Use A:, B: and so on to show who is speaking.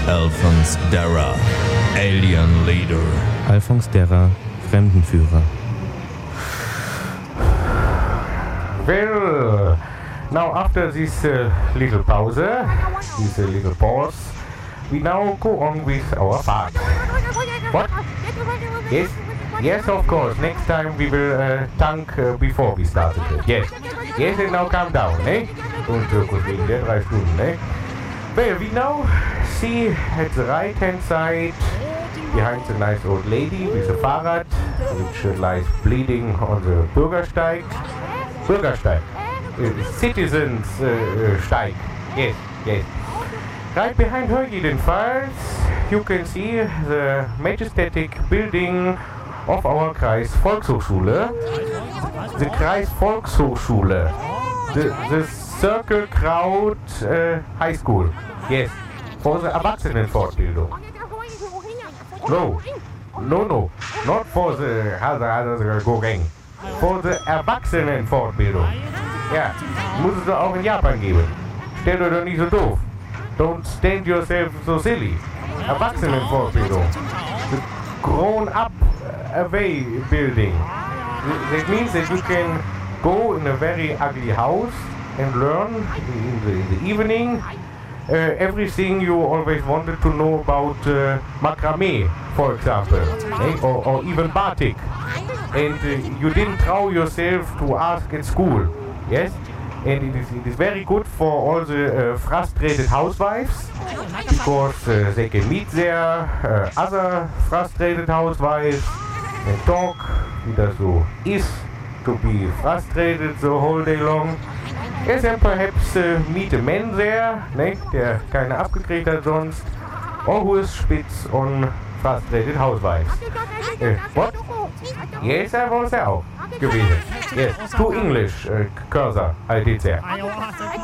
A: Alphonse Darra, Alien Leader.
B: Alphonse Darra, Fremdenführer.
C: Well, now after this little pause, this little pause, we now go on with our part. What? Yes? Yes, of course. Next time we will tank before we started. Yes. Yes, and now calm down, eh? Don't circus wegen der 3 Stunden, eh? Well, we now see at the right-hand side, behind the nice old lady with a Fahrrad, which lies bleeding on the Bürgersteig. Bürgersteig. Citizens Steig. Yes, yes. Right behind her, jedenfalls, you can see the majestic building of our Kreis Volkshochschule. The Kreis Volkshochschule. The Circle Crowd High School. Yes. For the Erwachsenenfortbildung. No. Not for the Goreng. For the Erwachsenenfortbildung. Ja, muss es doch auch in Japan geben. Stellt euch doch nicht so doof. Don't stand yourself so silly. Erwachsenenfortbildung. The grown-up away building. That means that you can go in a very ugly house and learn in the evening everything you always wanted to know about macrame, for example, or even batik. And you didn't trust yourself to ask at school. Yes? And it is very good for all the frustrated housewives, because they can meet their other frustrated housewives and talk, wie das so is, to be frustrated the whole day long. Yes, and perhaps meet a man there, ne, der keine abgekriegt hat sonst, or who is spitz on frustrated housewives. What? Yes, I was there auch gewesen. Yes, to English cursor, I did there.